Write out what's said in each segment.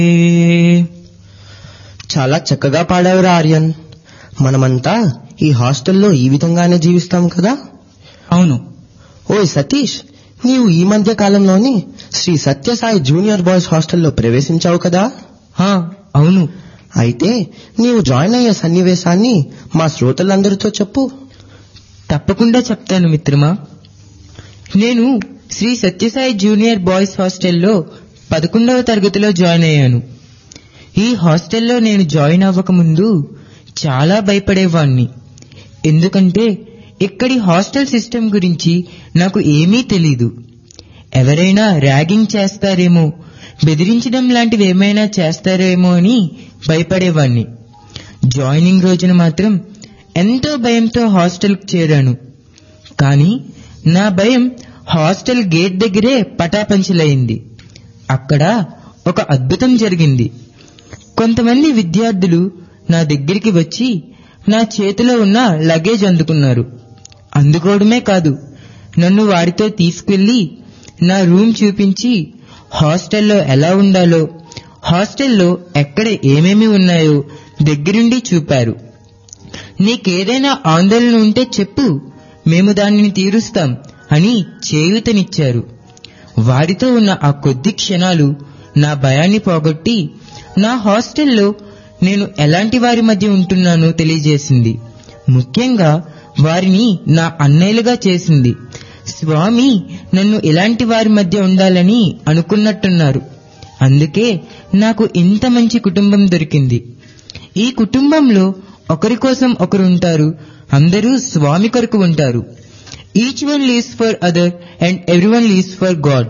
చాలా చక్కగా పాడావురా ఆర్యన్. మనమంతా ఈ హాస్టల్లో ఈ విధంగానే జీవిస్తాం కదా? అవును. ఓయ్ సతీష్, నీవు ఈ మధ్య కాలంలోని శ్రీ సత్యసాయి జూనియర్ బాయ్స్ హాస్టల్లో ప్రవేశించావు కదా? అవును. అయితే నీవు జాయిన్ అయ్యే సన్నివేశాన్ని మా శ్రోతలందరితో చెప్పు. తప్పకుండా చెప్తాను మిత్రమా. నేను శ్రీ సత్యసాయి జూనియర్ బాయ్స్ హాస్టల్లో 11వ తరగతిలో జాయిన్ అయ్యాను. ఈ హాస్టల్లో నేను జాయిన్ అవ్వకముందు చాలా భయపడేవాణ్ణి. ఎందుకంటే ఇక్కడి హాస్టల్ సిస్టమ్ గురించి నాకు ఏమీ తెలీదు. ఎవరైనా ర్యాగింగ్ చేస్తారేమో, బెదిరించడం లాంటివి ఏమైనా చేస్తారేమో అని భయపడేవాణ్ణి. జాయినింగ్ రోజున మాత్రం ఎంతో భయంతో హాస్టల్కి చేరాను. కానీ నా భయం హాస్టల్ గేట్ దగ్గరే పటాపంచలైంది. అక్కడ ఒక అద్భుతం జరిగింది. కొంతమంది విద్యార్థులు నా దగ్గరికి వచ్చి నా చేతిలో ఉన్న లగేజ్ అందుకున్నారు. అందుకోవడమే కాదు, నన్ను వాడితో తీసుకెళ్లి నా రూమ్ చూపించి హాస్టల్లో ఎలా ఉండాలో, హాస్టల్లో ఎక్కడ ఏమేమి ఉన్నాయో దగ్గరుండి చూపారు. నీకేదైనా ఆందోళన ఉంటే చెప్పు, మేము దానిని తీరుస్తాం అని చేయూతనిచ్చారు. వారితో ఉన్న ఆ కొద్ది క్షణాలు నా భయాన్ని పోగొట్టి నా హాస్టల్లో నేను ఎలాంటి వారి మధ్య ఉంటున్నానో తెలియజేసింది. ముఖ్యంగా వారిని నా అన్నయ్యలుగా చేసింది. స్వామి నన్ను ఇలాంటి వారి మధ్య ఉండాలని అనుకున్నట్టున్నారు. అందుకే నాకు ఇంత మంచి కుటుంబం దొరికింది. ఈ కుటుంబంలో ఒకరి కోసం ఒకరు ఉంటారు. అందరూ స్వామి కొరకు ఉంటారు. Each one leaves for other and everyone leaves for God.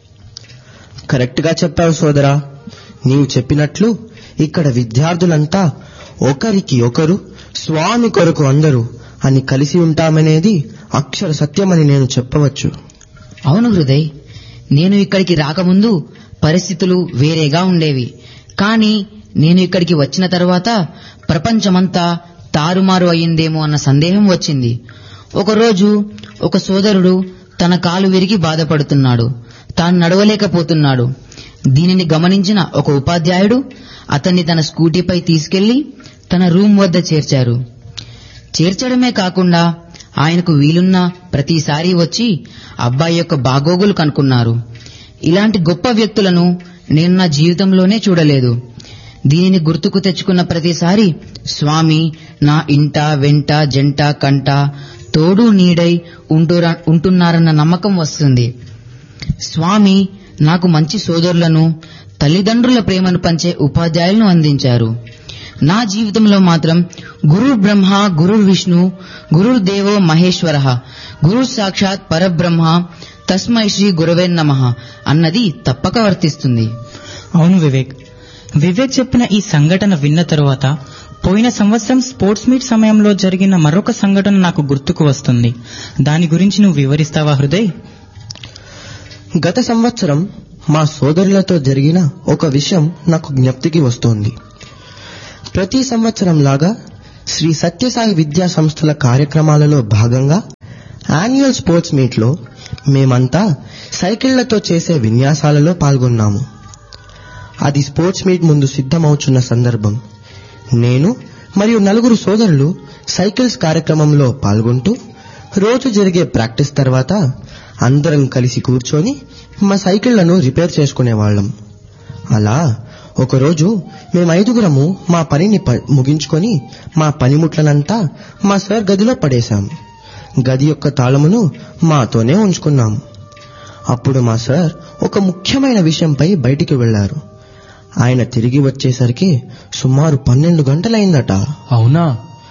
Correct గా చెప్పావు సోదరా. నీవు చెప్పినట్లు ఇక్కడ విద్యార్థులంతా ఒకరికి ఒకరు స్వామి కొరకు అందరూ అని కలిసి ఉంటామనేది అక్షర సత్యమని నేను చెప్పవచ్చు. అవును హృదయ్, నేను ఇక్కడికి రాకముందు పరిస్థితులు వేరేగా ఉండేవి. కానీ నేను ఇక్కడికి వచ్చిన తర్వాత ప్రపంచమంతా తారుమారు అయ్యిందేమో అన్న సందేహం వచ్చింది. ఒకరోజు ఒక సోదరుడు తన కాలు విరిగి బాధపడుతున్నాడు. తాను నడవలేకపోతున్నాడు. దీనిని గమనించిన ఒక ఉపాధ్యాయుడు అతన్ని తన స్కూటీపై తీసుకెళ్లి తన రూమ్ వద్ద చేర్చారు. చేర్చడమే కాకుండా ఆయనకు వీలున్న ప్రతిసారి వచ్చి అబ్బాయి యొక్క బాగోగులు కనుక్కున్నారు. ఇలాంటి గొప్ప వ్యక్తులను నేను నా జీవితంలోనే చూడలేదు. దీనిని గుర్తుకు తెచ్చుకున్న ప్రతిసారి స్వామి నా ఇంట వెంట జంట కంట తోడు నీడై ఉంటున్నారన్న నమ్మకం వస్తుంది. స్వామి నాకు మంచి సోదరులను, తల్లిదండ్రుల ప్రేమను పంచే ఉపాధ్యాయులను అందించారు. నా జీవితంలో మాత్రం గురు బ్రహ్మ, గురు విష్ణు, గురు దేవో మహేశ్వర, గురు సాక్షాత్ పరబ్రహ్మ, తస్మై శ్రీ గురవే నమః అన్నది తప్పక వర్తిస్తుంది. అవును వివేక్. వివేక్ చెప్పిన ఈ సంఘటన విన్న తరువాత పోయిన సంవత్సరం స్పోర్ట్స్ మీట్ సమయంలో జరిగిన మరొక సంఘటన నాకు గుర్తుకు వస్తుంది. దాని గురించి నువ్వు వివరిస్తావా హృదయ్? గత సంవత్సరం మా సోదరులతో జరిగిన ఒక విషయం నాకు జ్ఞప్తికి వస్తోంది. ప్రతి సంవత్సరం లాగా శ్రీ సత్యసాయి విద్యా సంస్థల కార్యక్రమాలలో భాగంగా యాన్యువల్ స్పోర్ట్స్ మీట్లో మేమంతా సైకిళ్లతో చేసే విన్యాసాలలో పాల్గొన్నాము. అది స్పోర్ట్స్ మీట్ ముందు సిద్ధమవుతున్న సందర్భం. నేను మరియు 4 సోదరులు సైకిల్స్ కార్యక్రమంలో పాల్గొంటూ రోజు జరిగే ప్రాక్టీస్ తర్వాత అందరం కలిసి కూర్చొని మా సైకిళ్లను రిపేర్ చేసుకునేవాళ్లం. అలా ఒకరోజు మేము 5గురము మా పనిని ముగించుకొని మా పనిముట్లనంతా మా సార్ గదిలో పడేశాం. గది యొక్క తాళమును మాతోనే ఉంచుకున్నాము. అప్పుడు మా సార్ ఒక ముఖ్యమైన విషయంపై బయటికి వెళ్లారు. ఆయన తిరిగి వచ్చేసరికి సుమారు 12 గంటలైందట. అవునా?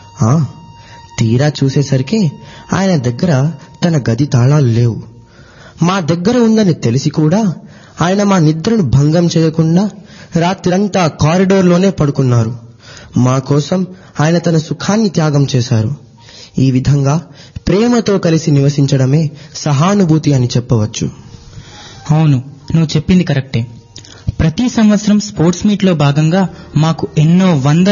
తీరా చూసేసరికి ఆయన దగ్గర తన గది తాళాలు లేవు. మా దగ్గర ఉందని తెలిసి కూడా ఆయన మా నిద్రను భంగం చేయకుండా రాత్రంతా కారిడోర్లోనే పడుకున్నారు. మా కోసం ఆయన తన సుఖాన్ని త్యాగం చేశారు. ఈ విధంగా ప్రేమతో కలిసి నివసించడమే సహానుభూతి అని చెప్పవచ్చు. అవును, నువ్వు చెప్పింది కరెక్టే. ప్రతి సంవత్సరం స్పోర్ట్స్ మీట్ లో భాగంగా మాకు ఎన్నో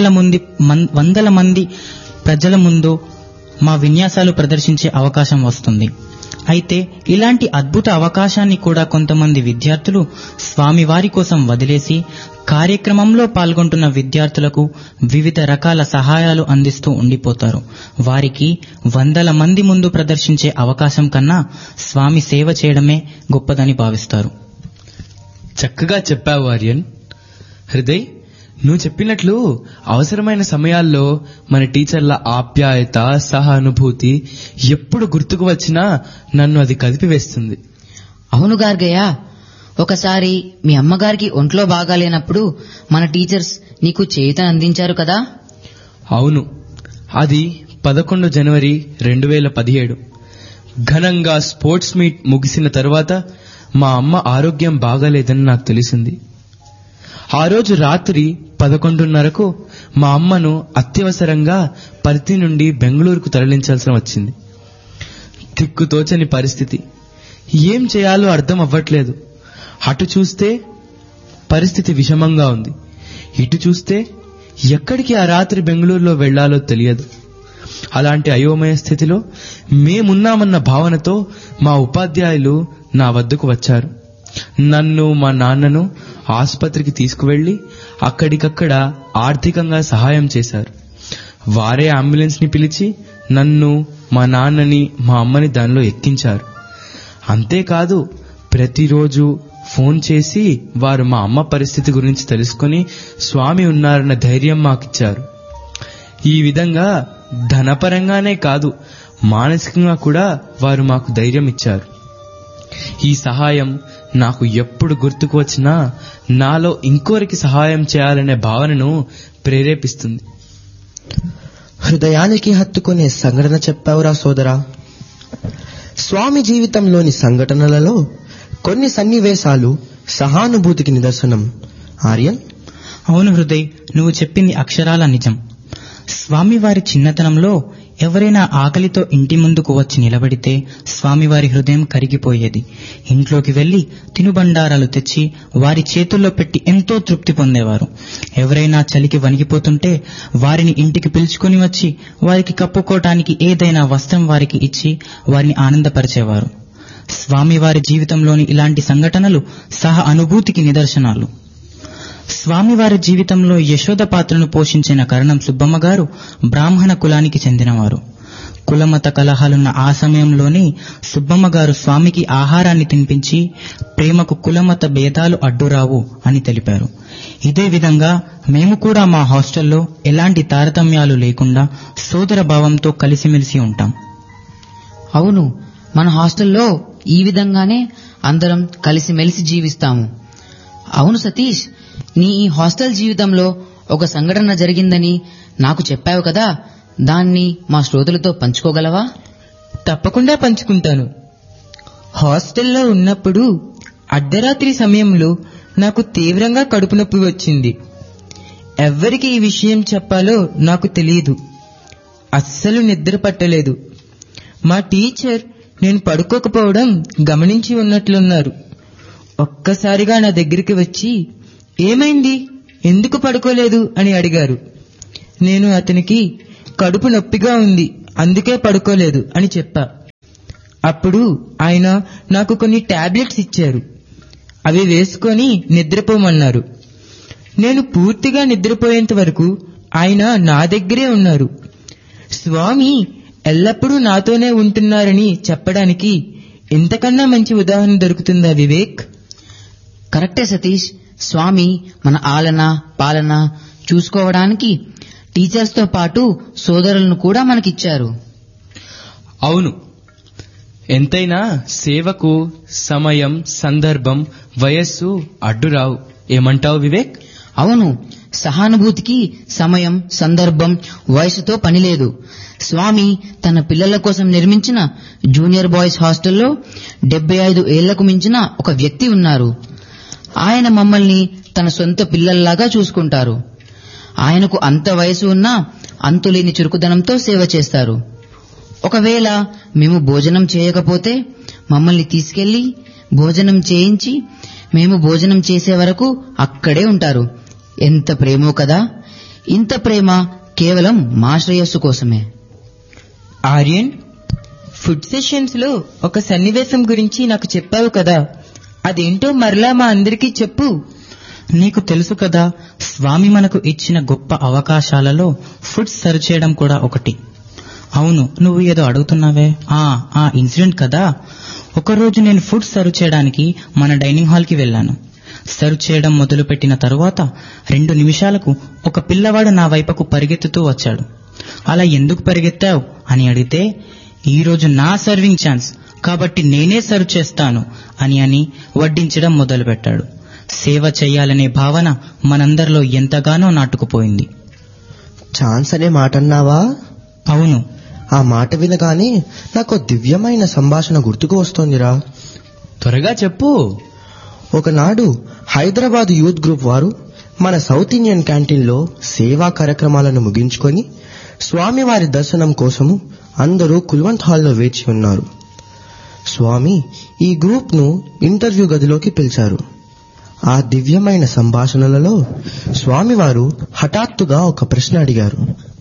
వందల మంది ప్రజల ముందు మా విన్యాసాలు ప్రదర్శించే అవకాశం వస్తుంది. అయితే ఇలాంటి అద్భుత అవకాశాన్ని కూడా కొంతమంది విద్యార్థులు స్వామివారి కోసం వదిలేసి కార్యక్రమంలో పాల్గొంటున్న విద్యార్థులకు వివిధ రకాల సహాయాలు అందిస్తూ ఉండిపోతారు. వారికి 100 మంది ముందు ప్రదర్శించే అవకాశం కన్నా స్వామి సేవ చేయడమే గొప్పదని భావిస్తారు. చక్కగా చెప్పావు ఆర్యన్. హృదయ్, నువ్వు చెప్పినట్లు అవసరమైన సమయాల్లో మన టీచర్ల ఆప్యాయత, సహానుభూతి ఎప్పుడు గుర్తుకు వచ్చినా నన్ను అది కదిపివేస్తుంది. అవును గార్గయ్య, ఒకసారి మీ అమ్మగారికి ఒంట్లో బాగాలేనప్పుడు మన టీచర్స్ నీకు చేయూతను అందించారు కదా? అవును, అది 11 జనవరి 2017 ఘనంగా స్పోర్ట్స్ మీట్ ముగిసిన తర్వాత మా అమ్మ ఆరోగ్యం బాగాలేదని నాకు తెలిసింది. ఆ రోజు రాత్రి 11:30కు మా అమ్మను అత్యవసరంగా పర్తి నుండి బెంగళూరుకు తరలించాల్సి వచ్చింది. దిక్కుతోచని పరిస్థితి, ఏం చేయాలో అర్థం అవ్వట్లేదు. అటు చూస్తే పరిస్థితి విషమంగా ఉంది, ఇటు చూస్తే ఎక్కడికి ఆ రాత్రి బెంగళూరులో వెళ్లాలో తెలియదు. అలాంటి అయోమయ స్థితిలో మేమున్నామన్న భావనతో మా ఉపాధ్యాయులు నా వద్దకు వచ్చారు. నన్ను, మా నాన్నను ఆసుపత్రికి తీసుకువెళ్లి అక్కడికక్కడ ఆర్థికంగా సహాయం చేశారు. వారే అంబులెన్స్ ని పిలిచి నన్ను, మా నాన్నని, మా అమ్మని దానిలో ఎక్కించారు. అంతేకాదు, ప్రతిరోజు ఫోన్ చేసి వారు మా అమ్మ పరిస్థితి గురించి తెలుసుకుని స్వామి ఉన్నారన్న ధైర్యం మాకిచ్చారు. ఈ విధంగా ధనపరంగానే కాదు, మానసికంగా కూడా వారు మాకు ధైర్యం ఇచ్చారు. ఈ సహాయం నాకు ఎప్పుడు గుర్తుకు వచ్చినా నాలో ఇంకోరికి సహాయం చేయాలనే భావనను ప్రేరేపిస్తుంది. హృదయానికి హత్తుకునే సంఘటన చెప్పావురా సోదరా. స్వామి జీవితంలోని సంఘటనలలో కొన్ని సన్నివేశాలు సహానుభూతికి నిదర్శనం. ఆర్యన్? అవును హృదయ్, నువ్వు చెప్పింది అక్షరాల నిజం. స్వామివారి చిన్నతనంలో ఎవరైనా ఆకలితో ఇంటి ముందుకు వచ్చి నిలబడితే స్వామివారి హృదయం కరిగిపోయేది. ఇంట్లోకి వెళ్లి తినుబండారాలు తెచ్చి వారి చేతుల్లో పెట్టి ఎంతో తృప్తి పొందేవారు. ఎవరైనా చలికి వణిగిపోతుంటే వారిని ఇంటికి పిలుచుకుని వచ్చి వారికి కప్పుకోవటానికి ఏదైనా వస్త్రం వారికి ఇచ్చి వారిని ఆనందపరిచేవారు. స్వామివారి జీవితంలోని ఇలాంటి సంఘటనలు సహ అనుభూతికి నిదర్శనాలు. స్వామివారి జీవితంలో యశోద పాత్రను పోషించిన కరణం సుబ్బమ్మ గారు బ్రాహ్మణ కులానికి చెందినవారు. కులమత కలహాలున్న ఆ సమయంలోనే సుబ్బమ్మ గారు స్వామికి ఆహారాన్ని తినిపించి ప్రేమకు కులమత భేదాలు అడ్డురావు అని తెలిపారు. ఇదే విధంగా మేము కూడా మా హాస్టల్లో ఎలాంటి తారతమ్యాలు లేకుండా సోదర భావంతో కలిసిమెలిసి ఉంటాం. అవును, మన హాస్టల్లో ఈ విధంగానే అందరం కలిసిమెలిసి జీవిస్తాము. అవును సతీష్, నీ ఈ హాస్టల్ జీవితంలో ఒక సంఘటన జరిగిందని నాకు చెప్పావు కదా, దాన్ని మా శ్రోతలతో పంచుకోగలవా? తప్పకుండా పంచుకుంటాను. హాస్టల్లో ఉన్నప్పుడు అర్ధరాత్రి సమయంలో నాకు తీవ్రంగా కడుపు నొప్పి వచ్చింది. ఎవ్వరికి ఈ విషయం చెప్పాలో నాకు తెలియదు. అస్సలు నిద్ర పట్టలేదు. మా టీచర్ నేను పడుకోకపోవడం గమనించి ఉన్నట్లున్నారు. ఒక్కసారిగా నా దగ్గరికి వచ్చి, ఏమైంది, ఎందుకు పడుకోలేదు అని అడిగారు. నేను అతనికి కడుపు నొప్పిగా ఉంది, అందుకే పడుకోలేదు అని చెప్పా. అప్పుడు ఆయన నాకు కొన్ని టాబ్లెట్స్ ఇచ్చారు. అవి వేసుకొని నిద్రపోమన్నారు. నేను పూర్తిగా నిద్రపోయేంత వరకు ఆయన నా దగ్గరే ఉన్నారు. స్వామి ఎల్లప్పుడూ నాతోనే ఉంటున్నారని చెప్పడానికి ఇంతకన్నా మంచి ఉదాహరణ దొరుకుతుందా వివేక్? కరెక్టే సతీష్. స్వామి మన ఆలన పాలన చూసుకోవడానికి టీచర్స్ తో పాటు సోదరులను కూడా మనకిచ్చారు. అవును, ఎంతైనా సేవకు సమయం, సందర్భం, వయస్సు అడ్డురావు. ఏమంటావు వివేక్? అవును, సహానుభూతికి సమయం, సందర్భం, వయసుతో పనిలేదు. స్వామి తన పిల్లల కోసం నిర్మించిన జూనియర్ బాయ్స్ హాస్టల్లో 75 ఏళ్లకు మించిన ఒక వ్యక్తి ఉన్నారు. ఆయన మమ్మల్ని తన సొంత పిల్లల్లాగా చూసుకుంటారు. ఆయనకు అంత వయసు ఉన్నా అంతులేని చురుకుదనంతో సేవ చేస్తారు. ఒకవేళ మేము భోజనం చేయకపోతే మమ్మల్ని తీసుకెళ్లి భోజనం చేయించి మేము భోజనం చేసే వరకు అక్కడే ఉంటారు. ఎంత ప్రేమో కదా. ఇంత ప్రేమ కేవలం మా శ్రేయస్సు కోసమే. ఆర్యన్, ఫుడ్ సెషన్స్ లో ఒక సన్నివేశం గురించి నాకు చెప్పావు కదా, అదేంటో మరలా మా అందరికీ చెప్పు. నీకు తెలుసు కదా, స్వామి మనకు ఇచ్చిన గొప్ప అవకాశాలలో ఫుడ్ సర్వ్ చేయడం కూడా ఒకటి. అవును, నువ్వు ఏదో అడుగుతున్నావే, ఆ ఇన్సిడెంట్ కదా. ఒకరోజు నేను ఫుడ్ సర్వ్ చేయడానికి మన డైనింగ్ హాల్కి వెళ్ళాను. సర్వ్ చేయడం మొదలుపెట్టిన తరువాత 2 నిమిషాలకు ఒక పిల్లవాడు నా వైపుకు పరిగెత్తుతూ వచ్చాడు. అలా ఎందుకు పరిగెత్తావు అని అడిగితే, ఈరోజు నా సర్వింగ్ ఛాన్స్ కాబట్టి నేనే సర్వ్ చేస్తాను అని వడ్డించడం మొదలుపెట్టాడు. సేవ చెయ్యాలనే భావన మనందరిలో ఎంతగానో నాటుకుపోయింది. ఛాన్స్ అనే మాట అన్నావా? అవును. ఆ మాట వినగానే నాకు దివ్యమైన సంభాషణ గుర్తుకు వస్తోందిరా. త్వరగా చెప్పు. ఒకనాడు హైదరాబాద్ యూత్ గ్రూప్ వారు మన సౌత్ ఇండియన్ క్యాంటీన్లో సేవా కార్యక్రమాలను ముగించుకొని స్వామివారి దర్శనం కోసము అందరూ కుల్వంత్ హాల్లో వేచి ఉన్నారు. స్వామి ఈ గ్రూప్ ను ఇంటర్వ్యూ గదిలోకి పిలిచారు. ఆ దివ్యమైన సంభాషణలలో స్వామివారు హఠాత్తుగా ఒక ప్రశ్న అడిగారు.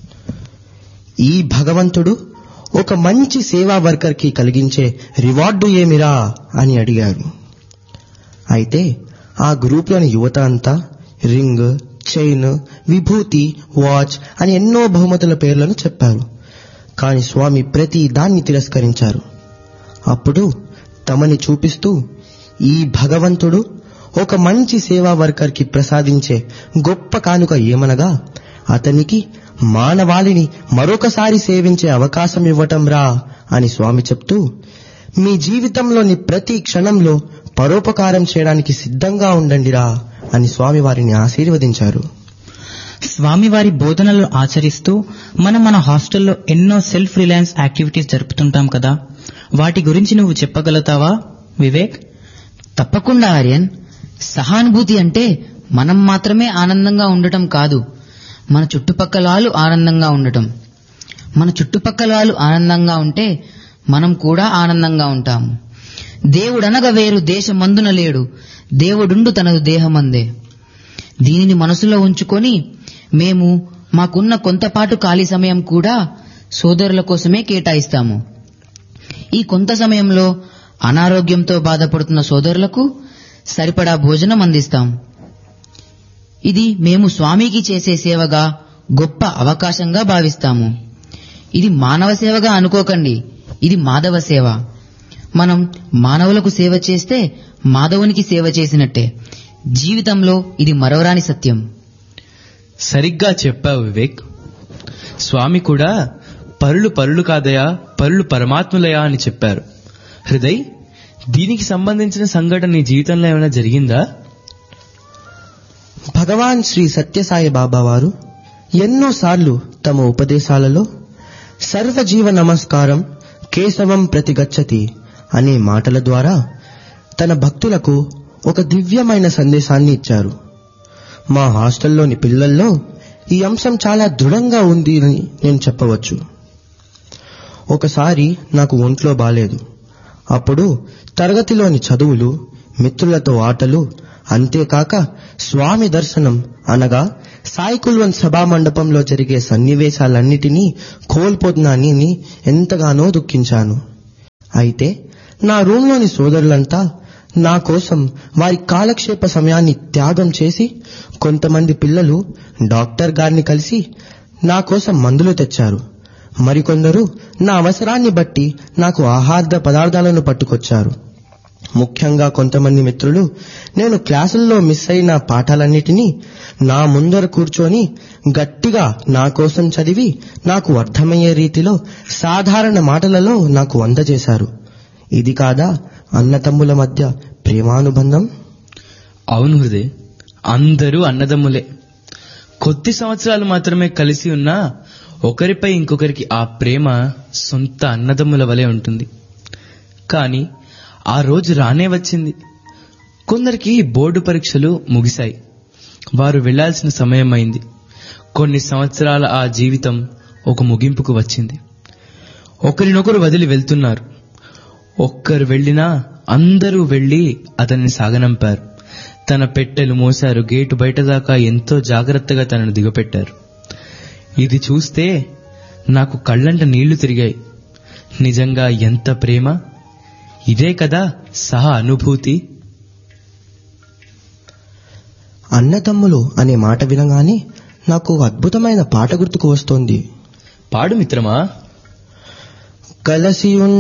ఈ భగవంతుడు ఒక మంచి సేవా వర్కర్ కి కలిగించే రివార్డు ఏమిరా అని అడిగారు. అయితే ఆ గ్రూప్లోని యువత అంతా రింగ్, చైన్, విభూతి, వాచ్ అని ఎన్నో బహుమతుల పేర్లను చెప్పారు. కాని స్వామి ప్రతి దాన్ని తిరస్కరించారు. అప్పుడు తమని చూపిస్తూ, ఈ భగవంతుడు ఒక మంచి సేవా వర్కర్ కి ప్రసాదించే గొప్ప కానుక ఏమనగా అతనికి మానవాళిని మరొకసారి సేవించే అవకాశం ఇవ్వటం రా అని స్వామి చెప్తూ, మీ జీవితంలోని ప్రతి క్షణంలో పరోపకారం చేయడానికి సిద్ధంగా ఉండండిరా అని స్వామి వారిని ఆశీర్వదించారు. స్వామివారి బోధనలు ఆచరిస్తూ మన హాస్టల్లో ఎన్నో సెల్ఫ్ రిలయన్స్ యాక్టివిటీస్ జరుపుతుంటాం కదా, వాటి గురించి నువ్వు చెప్పగలుగుతావా వివేక్? తప్పకుండా ఆర్యన్. సహానుభూతి అంటే మనం మాత్రమే ఆనందంగా ఉండటం కాదు, మన చుట్టుపక్కల వాళ్ళు ఆనందంగా ఉండటం. మన చుట్టుపక్కల వాళ్ళు ఆనందంగా ఉంటే మనం కూడా ఆనందంగా ఉంటాము. దేవుడనగా వేరు దేశమందున లేడు, దేవుడుండు తనదు దేహమందే. దీనిని మనసులో ఉంచుకొని మేము మాకున్న కొంతపాటు ఖాళీ సమయం కూడా సోదరుల కోసమే కేటాయిస్తాము. ఈ కొంత సమయంలో అనారోగ్యంతో బాధపడుతున్న సోదరులకు సరిపడా భోజనం అందిస్తాం. ఇది మేము స్వామికి చేసే సేవగా గొప్ప అవకాశంగా భావిస్తాము. ఇది మానవ సేవగా అనుకోకండి, ఇది మాధవ సేవ. మనం మానవులకు సేవ చేస్తే మాధవునికి సేవ చేసినట్టే. జీవితంలో ఇది మరవరాని సత్యం. సరిగ్గా చెప్పావు వివేక్. స్వామి కూడా పరులు కాదయా, పరులు పరమాత్ములయా అని చెప్పారు. హృదయ్, దీనికి సంబంధించిన సంఘటన నీ జీవితంలో ఏమైనా జరిగిందా? భగవాన్ శ్రీ సత్యసాయి బాబా వారు ఎన్నోసార్లు తమ ఉపదేశాలలో సర్వజీవ నమస్కారం కేశవం ప్రతిగచ్చతి అనే మాటల ద్వారా తన భక్తులకు ఒక దివ్యమైన సందేశాన్ని ఇచ్చారు. మా హాస్టల్లోని పిల్లల్లో ఈ అంశం చాలా దృఢంగా ఉంది అని నేను చెప్పవచ్చు. ఒకసారి నాకు ఒంట్లో బాలేదు. అప్పుడు తరగతిలోని చదువులు, మిత్రులతో ఆటలు, అంతేకాక స్వామి దర్శనం అనగా సాయి కుల్వంత్ సభా మండపంలో జరిగే సన్నివేశాలన్నిటినీ కోల్పోతున్నానని ఎంతగానో దుఃఖించాను. అయితే నా రూంలోని సోదరులంతా నా కోసం వారి కాలక్షేప సమయాన్ని త్యాగం చేసి కొంతమంది పిల్లలు డాక్టర్ గారిని కలిసి నా కోసం మందులు తెచ్చారు. మరికొందరు నా అవసరాన్ని బట్టి నాకు ఆహార పదార్థాలను పట్టుకొచ్చారు. ముఖ్యంగా కొంతమంది మిత్రులు నేను క్లాసుల్లో మిస్ అయిన పాఠాలన్నిటినీ నా ముందర కూర్చొని గట్టిగా నా కోసం చదివి నాకు అర్థమయ్యే రీతిలో సాధారణ మాటలలో నాకు అందజేశారు. ఇది కాదా అన్నతమ్ముల మధ్య ప్రేమానుబంధం? అవును హృదయ్, అందరూ అన్నదమ్ములే. కొద్ది సంవత్సరాలు మాత్రమే కలిసి ఉన్నా ఒకరిపై ఇంకొకరికి ఆ ప్రేమ సొంత అన్నదమ్ముల వలె ఉంటుంది. కానీ ఆ రోజు రానే వచ్చింది. కొందరికి బోర్డు పరీక్షలు ముగిశాయి, వారు వెళ్లాల్సిన సమయం అయింది. కొన్ని సంవత్సరాల ఆ జీవితం ఒక ముగింపుకు వచ్చింది. ఒకరినొకరు వదిలి వెళ్తున్నారు. ఒక్కరు వెళ్లినా అందరూ వెళ్లి అతన్ని సాగనంపారు. తన పెట్టెలు మోశారు. గేటు బయట దాకా ఎంతో జాగ్రత్తగా తనను దిగపెట్టారు. ఇది చూస్తే నాకు కళ్ళంట నీళ్లు తిరిగాయి. నిజంగా ఎంత ప్రేమ! ఇదే కదా సహ అనుభూతి. అన్నదమ్ములు అనే మాట వినగానే నాకు అద్భుతమైన పాట గుర్తుకు వస్తోంది. పాడు మిత్రమా. కలసి